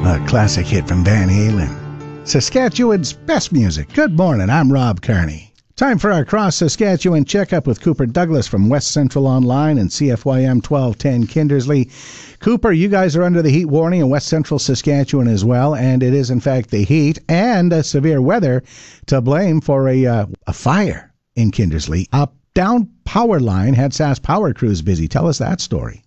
A classic hit from Van Halen. Saskatchewan's best music. Good morning, I'm Rob Kearney. Time for our Cross Saskatchewan checkup with Cooper Douglas from West Central Online and CFYM 1210 Kindersley. Cooper, you guys are under the heat warning in West Central Saskatchewan as well, and it is in fact the heat and severe weather to blame for a fire in Kindersley. A down power line had Sask Power crews busy. Tell us that story.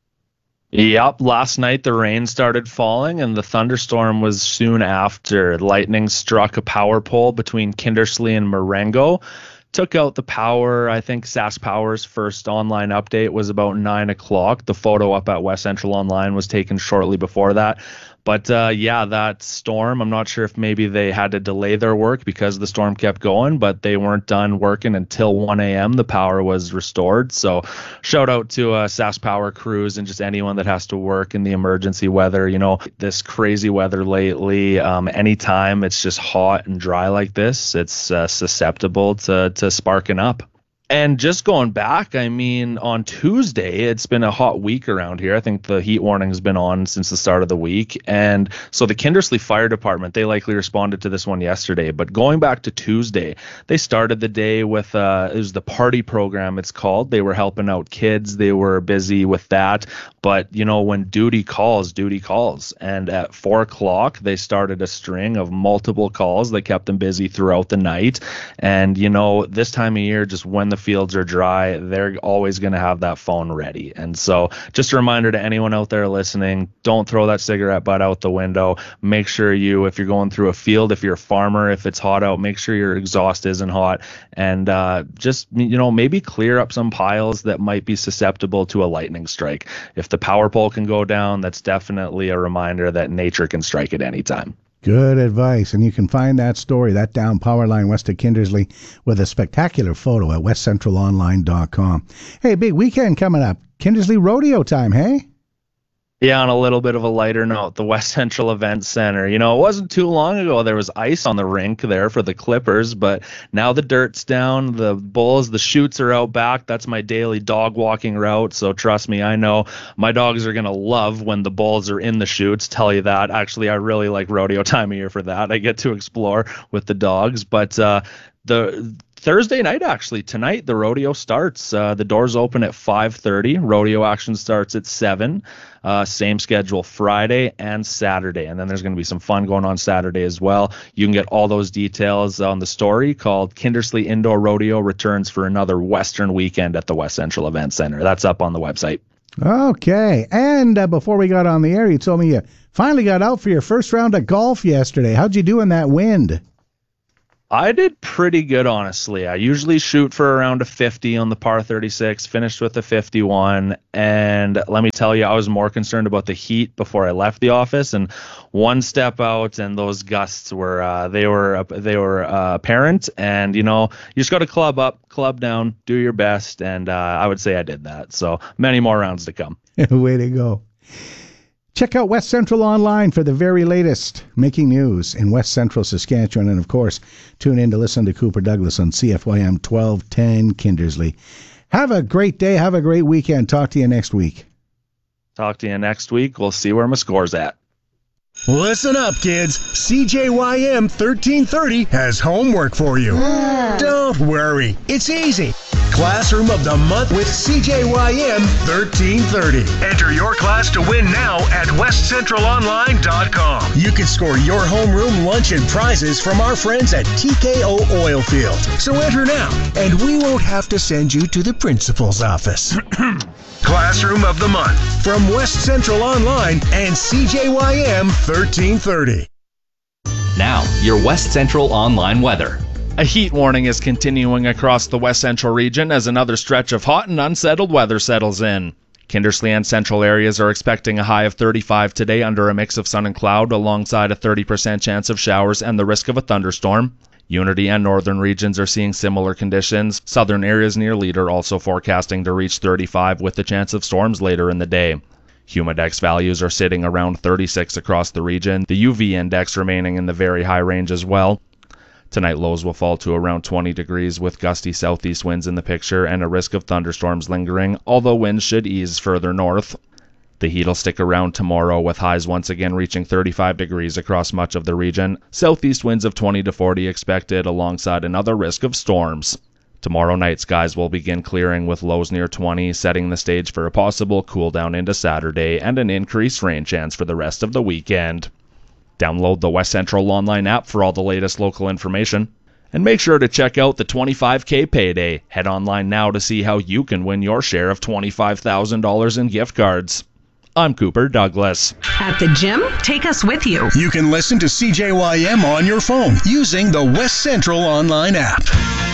Yep, last night the rain started falling and the thunderstorm was soon after. Lightning struck a power pole between Kindersley and Marengo, took out the power. I think Sask Power's first online update was about 9 o'clock. The photo up at West Central Online was taken shortly before that. But that storm, I'm not sure if maybe they had to delay their work because the storm kept going, but they weren't done working until 1 a.m. The power was restored. So shout out to Sask Power crews and just anyone that has to work in the emergency weather. You know, this crazy weather lately, anytime it's just hot and dry like this, it's susceptible to sparking up. And just going back, I mean, on Tuesday, it's been a hot week around here. I think the heat warning has been on since the start of the week. And so the Kindersley Fire Department, they likely responded to this one yesterday. But going back to Tuesday, they started the day with, it was the party program, it's called. They were helping out kids. They were busy with that. But, you know, when duty calls, duty calls. And at 4 o'clock, they started a string of multiple calls that kept them busy throughout the night. And, you know, this time of year, just when the fields are dry, they're always going to have that phone ready. And so just a reminder to anyone out there listening, don't throw that cigarette butt out the window. Make sure if you're going through a field, if you're a farmer, if it's hot out, make sure your exhaust isn't hot. And just, you know, maybe clear up some piles that might be susceptible to a lightning strike. If the power pole can go down, that's definitely a reminder that nature can strike at any time. Good advice. And you can find that story, that down power line west of Kindersley, with a spectacular photo at westcentralonline.com. Hey, big weekend coming up. Kindersley rodeo time, hey? Yeah, on a little bit of a lighter note, the West Central Event Center. You know, it wasn't too long ago there was ice on the rink there for the Clippers, but now the dirt's down, the bulls, the chutes are out back. That's my daily dog walking route, so trust me, I know my dogs are going to love when the bulls are in the chutes, tell you that. Actually, I really like rodeo time of year for that. I get to explore with the dogs, but the Thursday night, actually, tonight, the rodeo starts. The doors open at 5:30. Rodeo action starts at 7. Same schedule Friday and Saturday. And then there's going to be some fun going on Saturday as well. You can get all those details on the story called Kindersley Indoor Rodeo returns for another Western weekend at the West Central Event Center. That's up on the website. Okay. And before we got on the air, you told me you finally got out for your first round of golf yesterday. How'd you do in that wind? I did pretty good, honestly. I usually shoot for around a 50 on the par 36, finished with a 51. And let me tell you, I was more concerned about the heat before I left the office. And one step out, and those gusts were they were apparent. And you know, you just got to club up, club down, do your best. And I would say I did that. So many more rounds to come. Way to go. Check out West Central Online for the very latest making news in West Central Saskatchewan. And, of course, tune in to listen to Cooper Douglas on CFYM 1210 Kindersley. Have a great day. Have a great weekend. Talk to you next week. Talk to you next week. We'll see where my score's at. Listen up, kids. CJYM 1330 has homework for you. Don't worry. It's easy. Classroom of the Month with CJYM 1330. Enter your class to win now at westcentralonline.com. You can score your homeroom lunch and prizes from our friends at TKO Oilfield. So enter now, and we won't have to send you to the principal's office. Classroom of the Month from West Central Online and CJYM 1330. Now, your West Central Online weather. A heat warning is continuing across the West Central region as another stretch of hot and unsettled weather settles in. Kindersley and central areas are expecting a high of 35 today under a mix of sun and cloud alongside a 30% chance of showers and the risk of a thunderstorm. Unity and northern regions are seeing similar conditions. Southern areas near Leader also forecasting to reach 35 with the chance of storms later in the day. Humidex values are sitting around 36 across the region, the UV index remaining in the very high range as well. Tonight lows will fall to around 20 degrees with gusty southeast winds in the picture and a risk of thunderstorms lingering, although winds should ease further north. The heat will stick around tomorrow with highs once again reaching 35 degrees across much of the region. Southeast winds of 20 to 40 expected alongside another risk of storms. Tomorrow night skies will begin clearing with lows near 20, setting the stage for a possible cool down into Saturday and an increased rain chance for the rest of the weekend. Download the West Central Online app for all the latest local information. And make sure to check out the 25K Payday. Head online now to see how you can win your share of $25,000 in gift cards. I'm Cooper Douglas. At the gym, take us with you. You can listen to CJYM on your phone using the West Central Online app.